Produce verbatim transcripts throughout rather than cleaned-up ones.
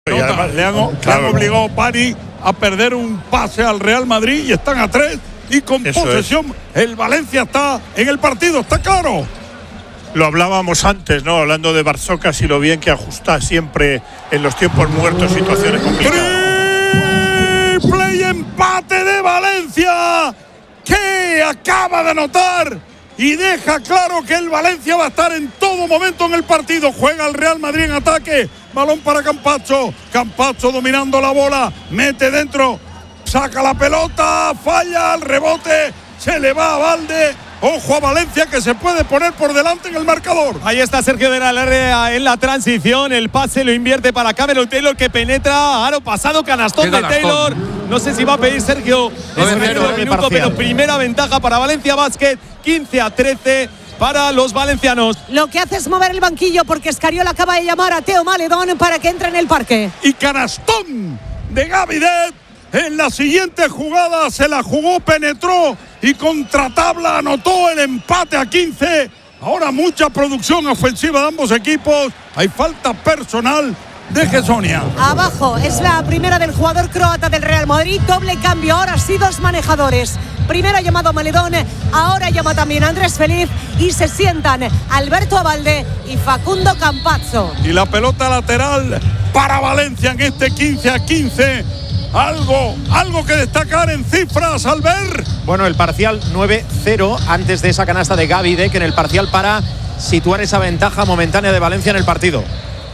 Y además, le han, claro, le han obligado Pani a perder un pase al Real Madrid y están a tres y con Eso posesión es. el Valencia está en el partido, está claro. Lo hablábamos antes, ¿no? Hablando de Barsocas y lo bien que ajusta siempre en los tiempos muertos situaciones complicadas. Triple y empate de Valencia, que acaba de anotar y deja claro que el Valencia va a estar en todo momento en el partido. Juega el Real Madrid en ataque, balón para Campazzo, Campazzo dominando la bola, mete dentro, saca la pelota, falla el rebote, se le va a Valde. Ojo a Valencia que se puede poner por delante en el marcador. Ahí está Sergio de la Larrea en la transición. El pase lo invierte para Cameron Taylor, que penetra. Aro pasado, canastón de Taylor. No sé si va a pedir Sergio ese minuto, minuto pero primera ventaja para Valencia Basket. quince a trece para los valencianos. Lo que hace es mover el banquillo porque Escariol acaba de llamar a Teo Maledón para que entre en el parque. Y canastón de Gavidet. En la siguiente jugada se la jugó, penetró y contratabla anotó el empate a quince. Ahora mucha producción ofensiva de ambos equipos. Hay falta personal de Gessonia. Abajo es la primera del jugador croata del Real Madrid. Doble cambio, ahora sí dos manejadores. Primero ha llamado Maledón, ahora llama también Andrés Feliz y se sientan Alberto Abalde y Facundo Campazzo. Y la pelota lateral para Valencia en este quince a quince. Algo, algo que destacar en cifras, Albert. Bueno, el parcial nueve cero antes de esa canasta de Gavidec en el parcial para situar esa ventaja momentánea de Valencia en el partido.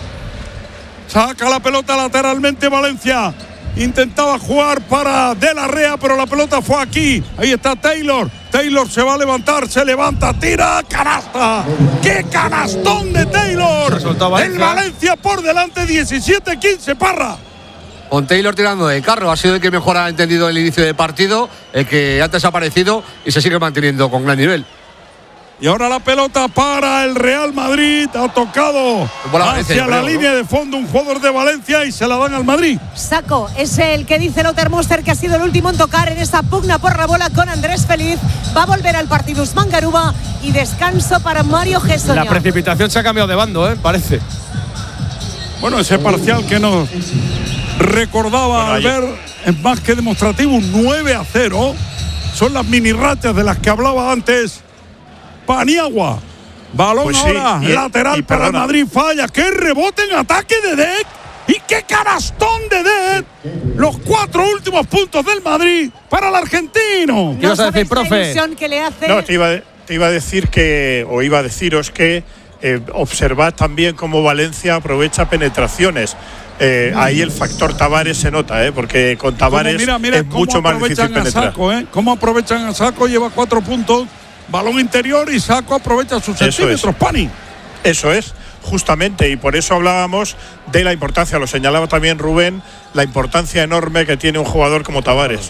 Saca la pelota lateralmente Valencia. Intentaba jugar para De la Rea, pero la pelota fue aquí. Ahí está Taylor. Taylor se va a levantar, se levanta, tira, canasta. ¡Qué canastón de Taylor! Valencia. El Valencia por delante, diecisiete quince, Parra. Con Taylor tirando de carro, ha sido el que mejor ha entendido el inicio del partido, el que antes ha aparecido y se sigue manteniendo con gran nivel. Y ahora la pelota para el Real Madrid, ha tocado hacia la línea de fondo un jugador de Valencia y se la dan al Madrid. Saco es el que dice Lothar Muster que ha sido el último en tocar en esta pugna por la bola con Andrés Feliz. Va a volver al partido Usman Garuba y descanso para Mario Gessonia. La precipitación se ha cambiado de bando, ¿eh? Parece. Bueno, ese parcial que nos recordaba al ver es más que demostrativo, un nueve a cero. Son las mini rachas de las que hablaba antes Paniagua. Balón pues sí, ahora y, lateral y para el Madrid, falla. ¡Qué rebote en ataque de Dec! ¡Y qué canastón de Dec! Los cuatro últimos puntos del Madrid para el argentino. ¿Qué vas a decir, profe? Que le hace... No, te iba, te iba a decir que, o iba a deciros que eh, observad también cómo Valencia aprovecha penetraciones. Eh, ahí el factor Tavares se nota, ¿eh? Porque con Tavares mira, mira, es mucho más difícil penetrar. Saco, ¿eh? ¿Cómo aprovechan a Saco? Lleva cuatro puntos, balón interior y Saco aprovecha sus centímetros, Pani. Eso es, justamente, y por eso hablábamos de la importancia, lo señalaba también Rubén, la importancia enorme que tiene un jugador como Tavares.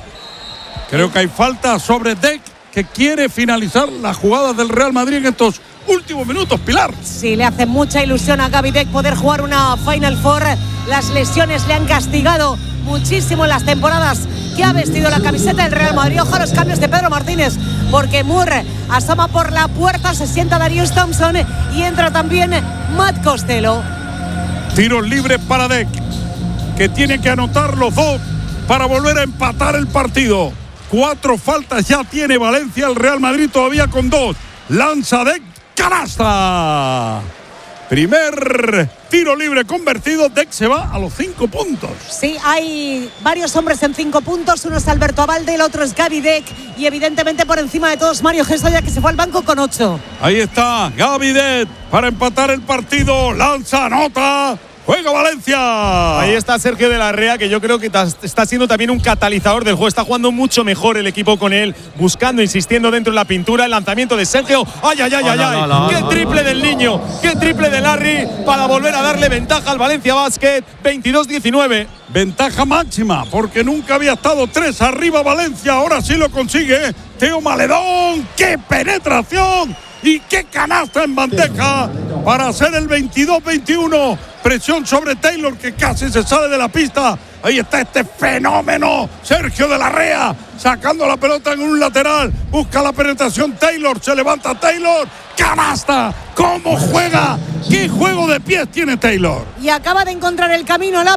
Creo que hay falta sobre Dec, que quiere finalizar la jugada del Real Madrid en estos últimos minutos, Pilar. Sí, le hace mucha ilusión a Gavidec poder jugar una Final Four. Las lesiones le han castigado muchísimo en las temporadas que ha vestido la camiseta del Real Madrid. Ojo a los cambios de Pedro Martínez, porque Moore asoma por la puerta, se sienta Darius Thompson y entra también Matt Costello. Tiros libres para Dec, que tiene que anotar los dos para volver a empatar el partido. Cuatro faltas ya tiene Valencia, el Real Madrid todavía con dos. Lanza Dec, canasta. Primer tiro libre convertido. Dec se va a los cinco puntos. Sí, hay varios hombres en cinco puntos. Uno es Alberto Abalde, el otro es Gavidec. Y evidentemente por encima de todos Mario Gessonia, que se fue al banco con ocho. Ahí está Gavidec para empatar el partido. Lanza, anota. Juega Valencia. Ahí está Sergio de la Rea, que yo creo que está siendo también un catalizador del juego. Está jugando mucho mejor el equipo con él, buscando, insistiendo dentro de la pintura. El lanzamiento de Sergio. ¡Ay, ay, ay, ay! ay! ¡Qué triple del niño! ¡Qué triple de Larry! Para volver a darle ventaja al Valencia Basket. veintidós diecinueve. Ventaja máxima, porque nunca había estado tres arriba Valencia. Ahora sí lo consigue Teo Maledón. ¡Qué penetración! Y qué canasta en bandeja para hacer el veintidós veintiuno. Presión sobre Taylor, que casi se sale de la pista. Ahí está este fenómeno, Sergio de la Rea, sacando la pelota en un lateral. Busca la penetración Taylor, se levanta Taylor. Canasta, ¿Cómo juega? ¿Qué juego de pies tiene Taylor? Y acaba de encontrar el camino a la